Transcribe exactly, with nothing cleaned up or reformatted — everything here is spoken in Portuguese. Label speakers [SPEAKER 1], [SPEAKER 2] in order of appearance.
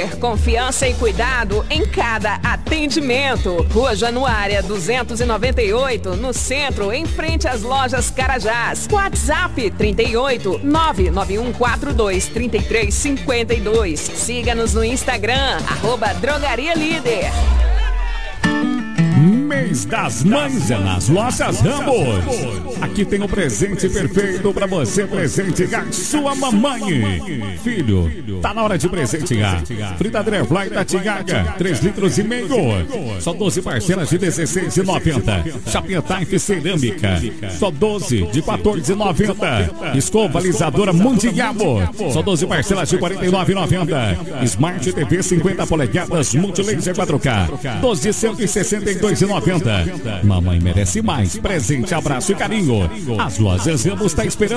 [SPEAKER 1] Líder, confiança e cuidado em cada atendimento. Rua Januária duzentos e noventa e oito, no centro, em frente às lojas Carajás. WhatsApp trinta e oito, nove nove um quatro dois, trinta e três cinquenta e dois. Siga-nos no Instagram, arroba Drogaria Líder.
[SPEAKER 2] Mês das Mães é nas lojas Ramos. Aqui tem o presente perfeito para você presentear sua mamãe. Filho, tá na hora de presentear. Fritadeira Fly da Tigaga, três litros e meio. Só doze parcelas de dezesseis reais e noventa centavos. Chapinha Type cerâmica, só doze de quatorze reais e noventa centavos. Escova alisadora Mundiabo, só doze parcelas de quarenta e nove reais e noventa centavos. Smart T V cinquenta polegadas Multilaser quatro K, doze de cento e sessenta e dois reais e noventa centavos. Mamãe merece mais. Presente, abraço e carinho. As lojas Ramos está esperando